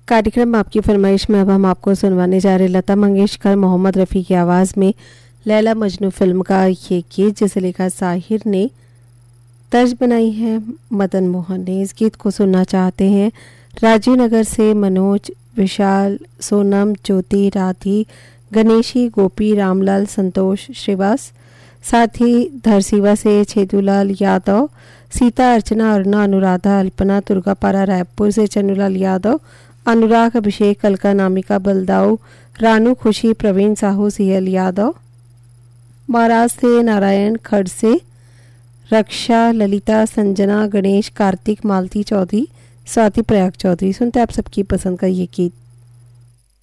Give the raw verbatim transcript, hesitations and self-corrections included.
कार्यक्रम आपकी फरमाइश में अब हम आपको सुनवाने जा रहे लता मंगेशकर मोहम्मद रफ़ी की आवाज़ में लैला मजनू फिल्म का ये गीत, जिसे लिखा साहिर ने, तर्ज बनाई है मदन मोहन ने। इस गीत को सुनना चाहते हैं राजीव नगर से मनोज, विशाल, सोनम, ज्योति, राधी, गणेशी, गोपी, रामलाल, संतोष, श्रीवास, साथ ही धरसीवा से छेदूलाल यादव, सीता, अर्चना, अरुणा, अनुराधा, अल्पना, दुर्गापारा, रायपुर से चन्नूलाल यादव, अनुराग, अभिषेक, अलका, नामिका, बलदाऊ, रानू, खुशी, प्रवीण साहू, सीएल यादव, महाराज से नारायण, खड़ से रक्षा, ललिता, संजना, गणेश, कार्तिक, मालती चौधरी, स्वाति, प्रयाग चौधरी। सुनते आप सबकी पसंद का ये गीत।